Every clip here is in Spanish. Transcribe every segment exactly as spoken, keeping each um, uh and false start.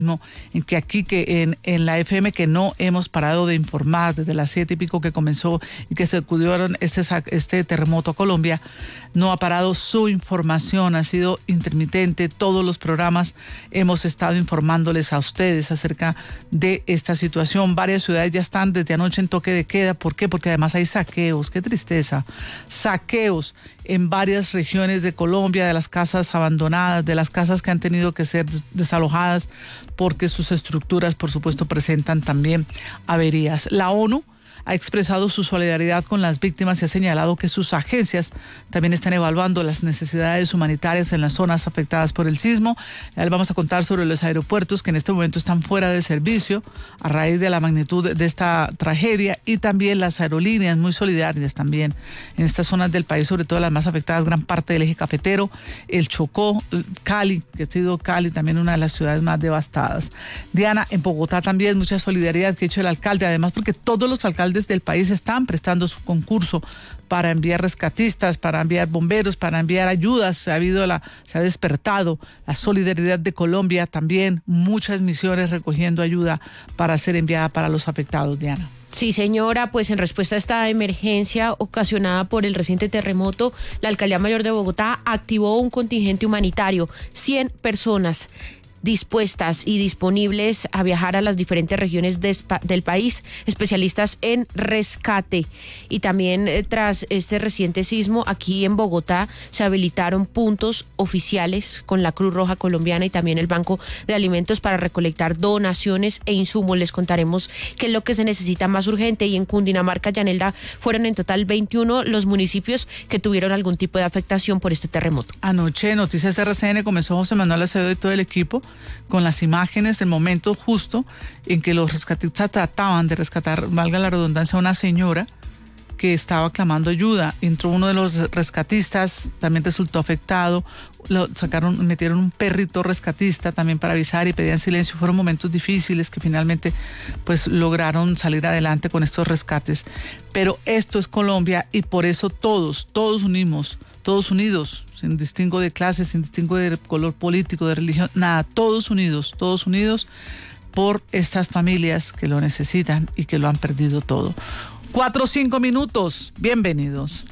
en que aquí que en, en la F M que no hemos parado de informar desde las siete y pico que comenzó y que se acudieron este, este terremoto a Colombia, no ha parado su información, ha sido intermitente. Todos los programas hemos estado informándoles a ustedes acerca de esta situación. Varias ciudades ya están desde anoche en toque de queda. ¿Por qué? Porque además hay saqueos, qué tristeza, saqueos en varias regiones de Colombia, de las casas abandonadas, de las casas que han tenido que ser desalojadas porque sus estructuras, por supuesto, presentan también averías. La ONU ha expresado su solidaridad con las víctimas y ha señalado que sus agencias también están evaluando las necesidades humanitarias en las zonas afectadas por el sismo. Ya les vamos a contar sobre los aeropuertos que en este momento están fuera de servicio a raíz de la magnitud de esta tragedia, y también las aerolíneas muy solidarias también en estas zonas del país, sobre todo las más afectadas, gran parte del eje cafetero, el Chocó, Cali, que ha sido Cali también una de las ciudades más devastadas. Diana, en Bogotá también mucha solidaridad que ha hecho el alcalde, además porque todos los alcaldes del país están prestando su concurso para enviar rescatistas, para enviar bomberos, para enviar ayudas. Se ha habido la, se ha despertado la solidaridad de Colombia también, muchas misiones recogiendo ayuda para ser enviada para los afectados, Diana. Sí, señora, pues en respuesta a esta emergencia ocasionada por el reciente terremoto, la Alcaldía Mayor de Bogotá activó un contingente humanitario, cien personas dispuestas y disponibles a viajar a las diferentes regiones de, del país, especialistas en rescate. Y también eh, tras este reciente sismo, aquí en Bogotá se habilitaron puntos oficiales con la Cruz Roja Colombiana y también el Banco de Alimentos para recolectar donaciones e insumos. Les contaremos qué es lo que se necesita más urgente. Y en Cundinamarca, Yanelda, fueron en total veintiuno los municipios que tuvieron algún tipo de afectación por este terremoto. Anoche, Noticias R C N, comenzó José Manuel Acevedo y todo el equipo con las imágenes del momento justo en que los rescatistas trataban de rescatar, valga la redundancia, a una señora que estaba clamando ayuda. Entró uno de los rescatistas, también resultó afectado, lo sacaron, metieron un perrito rescatista también para avisar y pedían silencio. Fueron momentos difíciles que finalmente pues lograron salir adelante con estos rescates. Pero esto es Colombia y por eso todos, todos unimos, todos unidos, sin distingo de clase, sin distingo de color político, de religión, nada, todos unidos, todos unidos por estas familias que lo necesitan y que lo han perdido todo. Cuatro o cinco minutos, bienvenidos.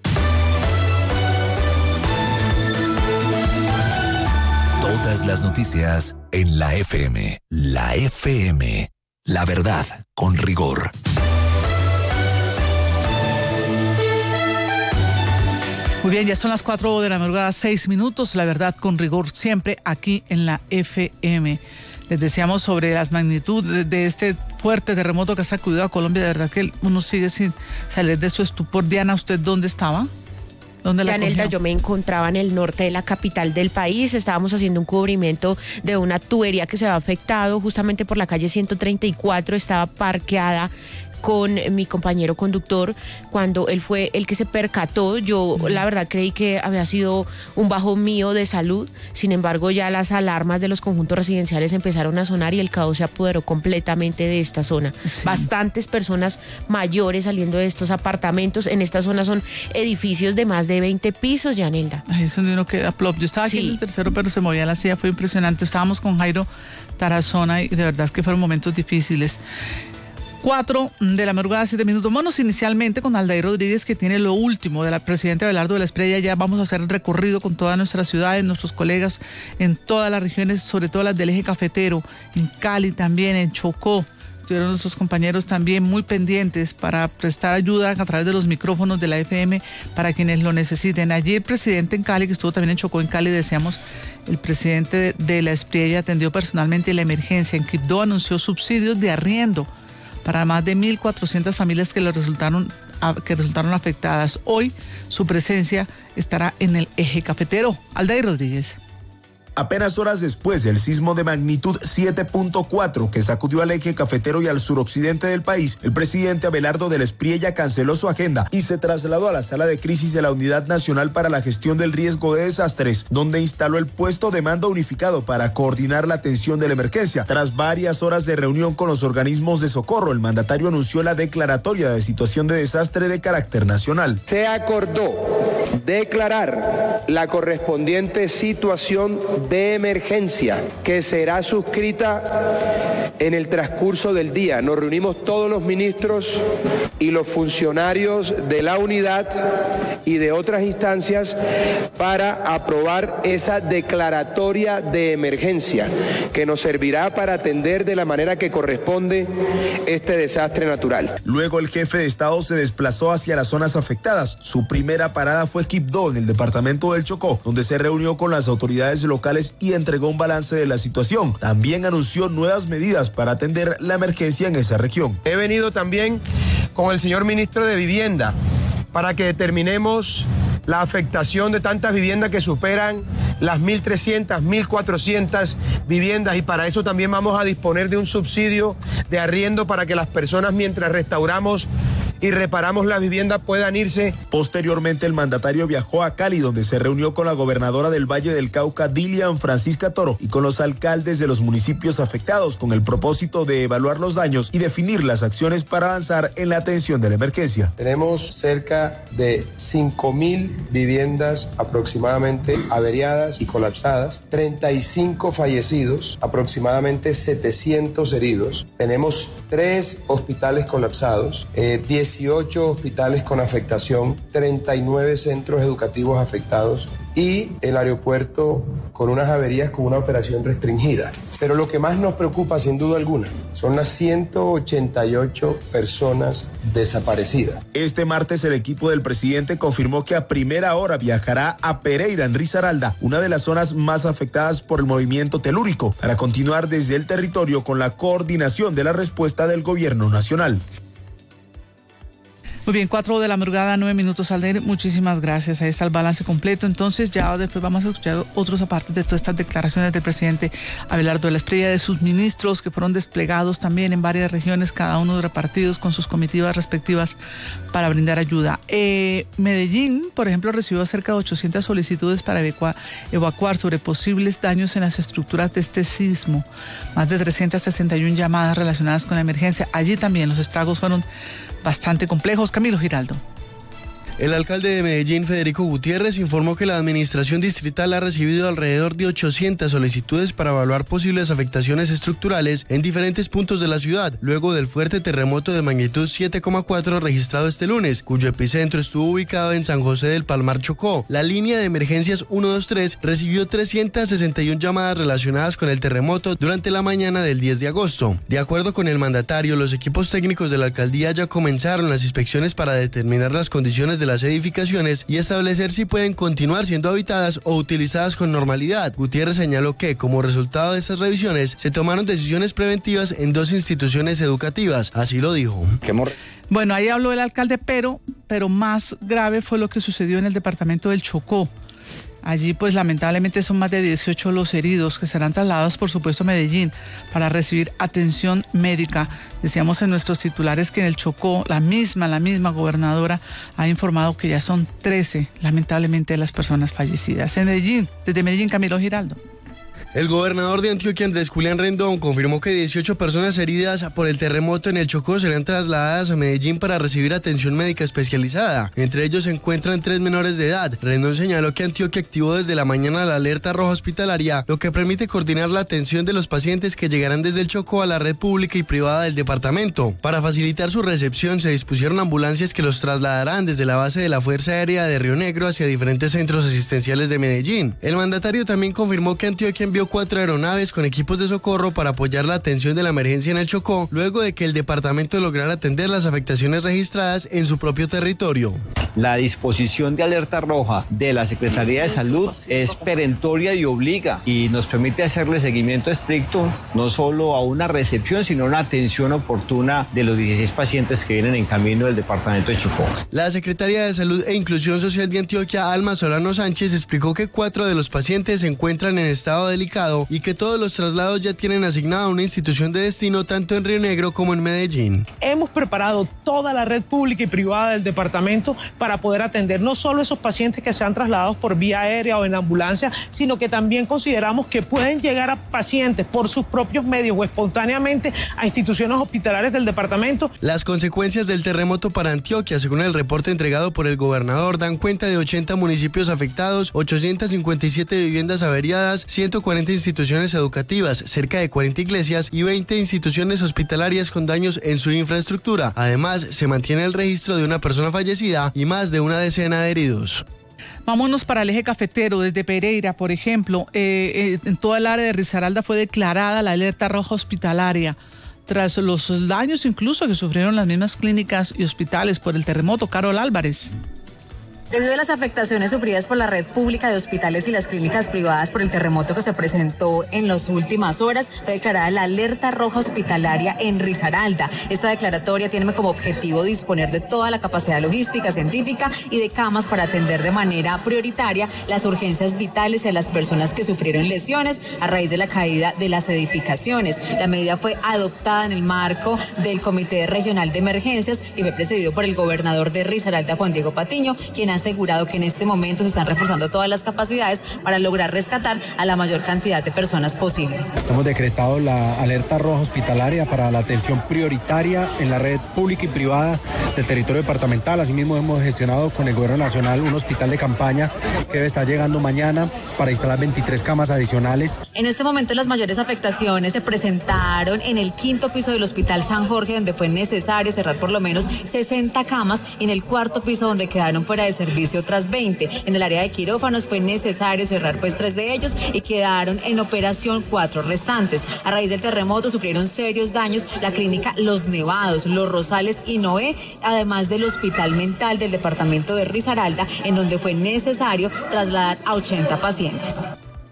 Todas las noticias en la F M. La F M. La verdad con rigor. Muy bien, ya son las cuatro de la madrugada, seis minutos. La verdad con rigor siempre aquí en la F M. Les decíamos sobre las magnitudes de este fuerte terremoto que ha sacudido a Colombia. De verdad que uno sigue sin salir de su estupor. Diana, ¿usted dónde estaba? ¿Dónde la Yanelda, cogió? yo me encontraba en el norte de la capital del país. Estábamos haciendo un cubrimiento de una tubería que se había afectado justamente por la calle ciento treinta y cuatro. Estaba parqueada con mi compañero conductor cuando él fue el que se percató. Yo la verdad creí que había sido un bajo mío de salud. Sin embargo, ya las alarmas de los conjuntos residenciales empezaron a sonar y el caos se apoderó completamente de esta zona. Sí. Bastantes personas mayores saliendo de estos apartamentos. En esta zona son edificios de más de veinte pisos, Yanelda. Ay, es donde uno queda plop. Yo estaba aquí sí. en el tercero, pero se movía la silla, fue impresionante. Estábamos con Jairo Tarazona y de verdad que fueron momentos difíciles. Cuatro de la madrugada, siete minutos. Vámonos inicialmente con Aldair Rodríguez, que tiene lo último de la presidenta Abelardo de la Espriella. Ya vamos a hacer el recorrido con todas nuestras ciudades, nuestros colegas en todas las regiones, sobre todo las del eje cafetero, en Cali también, en Chocó. Estuvieron nuestros compañeros también muy pendientes para prestar ayuda a través de los micrófonos de la F M para quienes lo necesiten. Allí el presidente en Cali, que estuvo también en Chocó, en Cali, decíamos, el presidente de, de la Espriella atendió personalmente la emergencia. En Quibdó anunció subsidios de arriendo para más de mil cuatrocientas familias que, le resultaron, que resultaron afectadas. Hoy su presencia estará en el eje cafetero. Aldair Rodríguez. Apenas horas después del sismo de magnitud siete punto cuatro que sacudió al eje cafetero y al suroccidente del país, el presidente Abelardo de la Espriella canceló su agenda y se trasladó a la sala de crisis de la Unidad Nacional para la Gestión del Riesgo de Desastres, donde instaló el puesto de mando unificado para coordinar la atención de la emergencia. Tras varias horas de reunión con los organismos de socorro, el mandatario anunció la declaratoria de situación de desastre de carácter nacional. Se acordó declarar la correspondiente situación de emergencia que será suscrita en el transcurso del día. Nos reunimos todos los ministros y los funcionarios de la unidad y de otras instancias para aprobar esa declaratoria de emergencia que nos servirá para atender de la manera que corresponde este desastre natural. Luego el jefe de Estado se desplazó hacia las zonas afectadas. Su primera parada fue Quibdó, en el departamento del Chocó, donde se reunió con las autoridades locales y entregó un balance de la situación. También anunció nuevas medidas para atender la emergencia en esa región. He venido también con el señor ministro de Vivienda para que determinemos la afectación de tantas viviendas que superan las mil trescientas, mil cuatrocientas viviendas, y para eso también vamos a disponer de un subsidio de arriendo para que las personas, mientras restauramos y reparamos las viviendas, puedan irse. Posteriormente el mandatario viajó a Cali, donde se reunió con la gobernadora del Valle del Cauca, Dilian Francisca Toro, y con los alcaldes de los municipios afectados, con el propósito de evaluar los daños y definir las acciones para avanzar en la atención de la emergencia. Tenemos cerca de cinco mil viviendas aproximadamente averiadas y colapsadas, treinta y cinco fallecidos, aproximadamente setecientos heridos. Tenemos tres hospitales colapsados, eh, dieciocho hospitales con afectación, treinta y nueve centros educativos afectados y el aeropuerto con unas averías con una operación restringida. Pero lo que más nos preocupa, sin duda alguna, son las ciento ochenta y ocho personas desaparecidas. Este martes el equipo del presidente confirmó que a primera hora viajará a Pereira, en Risaralda, una de las zonas más afectadas por el movimiento telúrico, para continuar desde el territorio con la coordinación de la respuesta del gobierno nacional. Muy bien, cuatro de la madrugada, nueve minutos al aire. Muchísimas gracias. Ahí está el balance completo. Entonces ya después vamos a escuchar otros apartes de todas estas declaraciones del presidente Abelardo de la Espriella, de sus ministros que fueron desplegados también en varias regiones, cada uno repartidos con sus comitivas respectivas para brindar ayuda. Eh, Medellín, por ejemplo, recibió cerca de ochocientas solicitudes para evacuar, evacuar sobre posibles daños en las estructuras de este sismo. Más de trescientas sesenta y una llamadas relacionadas con la emergencia. Allí también los estragos fueron bastante complejos. Camilo Giraldo. El alcalde de Medellín, Federico Gutiérrez, informó que la administración distrital ha recibido alrededor de ochocientas solicitudes para evaluar posibles afectaciones estructurales en diferentes puntos de la ciudad, luego del fuerte terremoto de magnitud siete coma cuatro registrado este lunes, cuyo epicentro estuvo ubicado en San José del Palmar, Chocó. La línea de emergencias ciento veintitrés recibió trescientas sesenta y una llamadas relacionadas con el terremoto durante la mañana del diez de agosto. De acuerdo con el mandatario, los equipos técnicos de la alcaldía ya comenzaron las inspecciones para determinar las condiciones de las edificaciones y establecer si pueden continuar siendo habitadas o utilizadas con normalidad. Gutiérrez señaló que, como resultado de estas revisiones, se tomaron decisiones preventivas en dos instituciones educativas. Así lo dijo. Bueno, ahí habló el alcalde, pero, pero más grave fue lo que sucedió en el departamento del Chocó. Allí, pues, lamentablemente son más de dieciocho los heridos que serán trasladados, por supuesto, a Medellín para recibir atención médica. Decíamos en nuestros titulares que en el Chocó, la misma, la misma gobernadora ha informado que ya son trece, lamentablemente, las personas fallecidas. En Medellín, desde Medellín, Camilo Giraldo. El gobernador de Antioquia, Andrés Julián Rendón, confirmó que dieciocho personas heridas por el terremoto en el Chocó serán trasladadas a Medellín para recibir atención médica especializada. Entre ellos se encuentran tres menores de edad. Rendón señaló que Antioquia activó desde la mañana la alerta roja hospitalaria, lo que permite coordinar la atención de los pacientes que llegarán desde el Chocó a la red pública y privada del departamento. Para facilitar su recepción, se dispusieron ambulancias que los trasladarán desde la base de la Fuerza Aérea de Río Negro hacia diferentes centros asistenciales de Medellín. El mandatario también confirmó que Antioquia envió cuatro aeronaves con equipos de socorro para apoyar la atención de la emergencia en el Chocó, luego de que el departamento lograra atender las afectaciones registradas en su propio territorio. La disposición de alerta roja de la Secretaría de Salud es perentoria y obliga y nos permite hacerle seguimiento estricto no solo a una recepción, sino a una atención oportuna de los dieciséis pacientes que vienen en camino del departamento de Chocó. La Secretaría de Salud e Inclusión Social de Antioquia, Alma Solano Sánchez, explicó que cuatro de los pacientes se encuentran en estado delicado delicado y que todos los traslados ya tienen asignada una institución de destino tanto en Río Negro como en Medellín. Hemos preparado toda la red pública y privada del departamento para poder atender no solo esos pacientes que sean trasladados por vía aérea o en ambulancia, sino que también consideramos que pueden llegar a pacientes por sus propios medios o espontáneamente a instituciones hospitalarias del departamento. Las consecuencias del terremoto para Antioquia, según el reporte entregado por el gobernador, dan cuenta de ochenta municipios afectados, ochocientas cincuenta y siete viviendas averiadas, ciento cuarenta instituciones educativas, cerca de cuarenta iglesias y veinte instituciones hospitalarias con daños en su infraestructura. Además, se mantiene el registro de una persona fallecida y más de una decena de heridos. Vámonos para el eje cafetero, desde Pereira, por ejemplo, eh, eh, en toda el área de Risaralda fue declarada la alerta roja hospitalaria tras los daños incluso que sufrieron las mismas clínicas y hospitales por el terremoto. Carol Álvarez. Debido a las afectaciones sufridas por la red pública de hospitales y las clínicas privadas por el terremoto que se presentó en las últimas horas, fue declarada la alerta roja hospitalaria en Risaralda. Esta declaratoria tiene como objetivo disponer de toda la capacidad logística, científica y de camas para atender de manera prioritaria las urgencias vitales y a las personas que sufrieron lesiones a raíz de la caída de las edificaciones. La medida fue adoptada en el marco del Comité Regional de Emergencias y fue presidido por el gobernador de Risaralda, Juan Diego Patiño, quien ha asegurado que en este momento se están reforzando todas las capacidades para lograr rescatar a la mayor cantidad de personas posible. Hemos decretado la alerta roja hospitalaria para la atención prioritaria en la red pública y privada del territorio departamental. Asimismo, hemos gestionado con el gobierno nacional un hospital de campaña que debe estar llegando mañana para instalar veintitrés camas adicionales. En este momento las mayores afectaciones se presentaron en el quinto piso del Hospital San Jorge, donde fue necesario cerrar por lo menos sesenta camas, y en el cuarto piso, donde quedaron fuera de servicio otras veinte. En el área de quirófanos fue necesario cerrar pues tres de ellos y quedaron en operación cuatro restantes. A raíz del terremoto sufrieron serios daños la clínica Los Nevados, Los Rosales y Noé, además del hospital mental del departamento de Risaralda, en donde fue necesario trasladar a ochenta pacientes.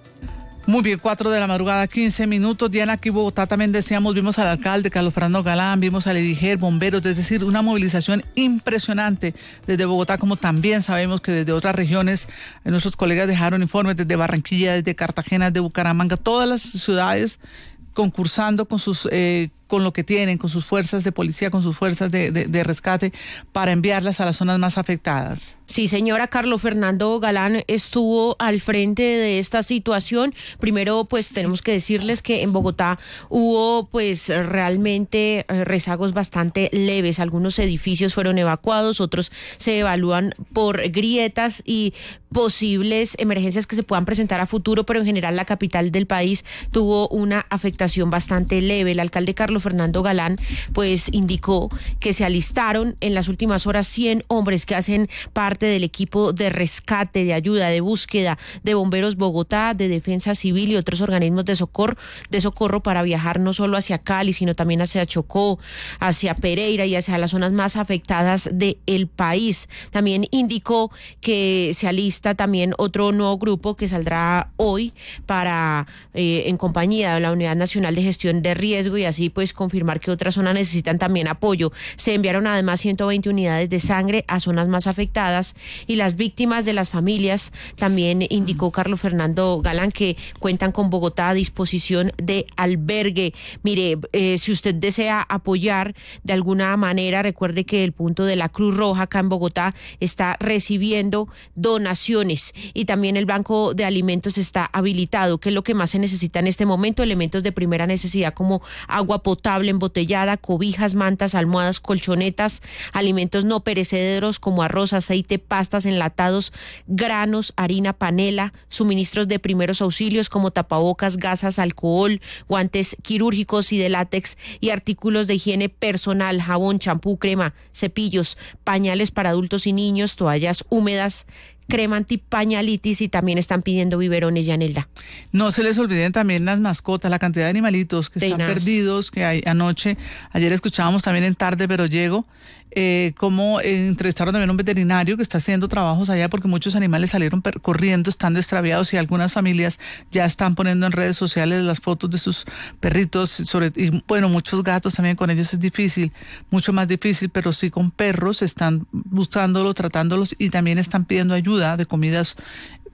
Muy bien, cuatro de la madrugada, quince minutos. Diana, aquí en Bogotá también decíamos, vimos al alcalde Carlos Fernando Galán, vimos al Ediger, bomberos, es decir, una movilización impresionante desde Bogotá, como también sabemos que desde otras regiones nuestros colegas dejaron informes desde Barranquilla, desde Cartagena, desde Bucaramanga, todas las ciudades concursando con sus eh, con lo que tienen, con sus fuerzas de policía, con sus fuerzas de, de, de rescate, para enviarlas a las zonas más afectadas. Sí, señora, Carlos Fernando Galán estuvo al frente de esta situación. Primero, pues tenemos que decirles que en Bogotá hubo pues realmente rezagos bastante leves. Algunos edificios fueron evacuados, otros se evalúan por grietas y posibles emergencias que se puedan presentar a futuro, pero en general la capital del país tuvo una afectación bastante leve. El alcalde Carlos Fernando Galán pues indicó que se alistaron en las últimas horas cien hombres que hacen parte del equipo de rescate, de ayuda, de búsqueda de Bomberos Bogotá, de Defensa Civil y otros organismos de socorro, de socorro para viajar no solo hacia Cali, sino también hacia Chocó, hacia Pereira y hacia las zonas más afectadas del país. También indicó que se alista también otro nuevo grupo que saldrá hoy para eh, en compañía de la Unidad Nacional de Gestión de Riesgo y así pues confirmar que otras zonas necesitan también apoyo. Se enviaron además ciento veinte unidades de sangre a zonas más afectadas y las víctimas de las familias, también indicó Carlos Fernando Galán, que cuentan con Bogotá a disposición de albergue. Mire, eh, si usted desea apoyar de alguna manera, recuerde que el punto de la Cruz Roja acá en Bogotá está recibiendo donaciones y también el Banco de Alimentos está habilitado, que es lo que más se necesita en este momento, elementos de primera necesidad como agua potable embotellada, cobijas, mantas, almohadas, colchonetas, alimentos no perecederos como arroz, aceite, pastas, enlatados, granos, harina, panela, suministros de primeros auxilios como tapabocas, gasas, alcohol, guantes quirúrgicos y de látex y artículos de higiene personal, jabón, champú, crema, cepillos, pañales para adultos y niños, toallas húmedas, crema antipañalitis y también están pidiendo biberones, Yanelda. No se les olviden también las mascotas, la cantidad de animalitos que están perdidos, que hay anoche. Ayer escuchábamos también en Tarde Pero Llego, eh, cómo eh, entrevistaron también a un veterinario que está haciendo trabajos allá porque muchos animales salieron corriendo, están extraviados y algunas familias ya están poniendo en redes sociales las fotos de sus perritos, sobre, y bueno, muchos gatos también, con ellos es difícil, mucho más difícil, pero sí con perros están buscándolos, tratándolos y también están pidiendo ayuda de comidas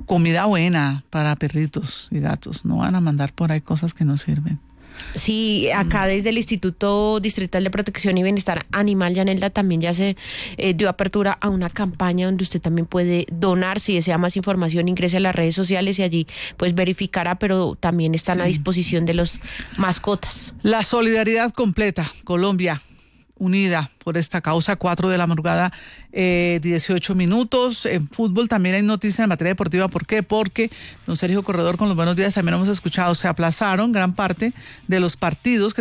comida buena para perritos y gatos. No van a mandar por ahí cosas que no sirven. Sí, acá desde el Instituto Distrital de Protección y Bienestar Animal, Yanelda, también ya se eh, dio apertura a una campaña donde usted también puede donar. Si desea más información, ingrese a las redes sociales y allí pues verificará, pero también están sí. a disposición de los mascotas. La solidaridad completa, Colombia unida por esta causa, cuatro de la madrugada, eh, dieciocho minutos. En fútbol también hay noticias en materia deportiva. ¿Por qué? Porque, don Sergio Corredor, con los buenos días también hemos escuchado, se aplazaron gran parte de los partidos que